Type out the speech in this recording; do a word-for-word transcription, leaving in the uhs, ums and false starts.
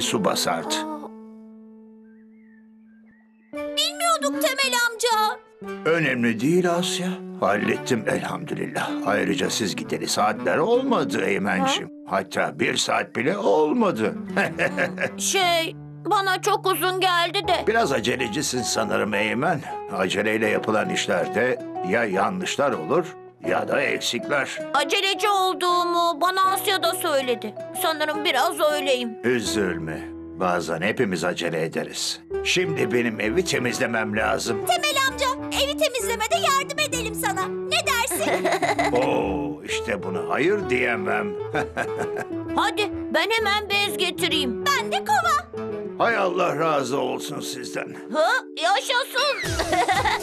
su basardı. Bilmiyorduk Temel amca. Önemli değil Asya. Hallettim elhamdülillah. Ayrıca siz gideli saatler olmadı Eymen'ciğim. Hatta bir saat bile olmadı. Şey, bana çok uzun geldi de. Biraz acelecisin sanırım Eymen. Aceleyle yapılan işlerde ya yanlışlar olur ya da eksikler. Aceleci olduğumu bana Asya da söyledi. Sanırım biraz öyleyim. Üzülme. Bazen hepimiz acele ederiz. Şimdi benim evi temizlemem lazım. Temel amca, evi temizlemede yardım edelim sana. Ne dersin? Oo, işte buna hayır diyemem. Hadi ben hemen bez getireyim. Ben de kova. Hay Allah razı olsun sizden. Ha, yaşasın.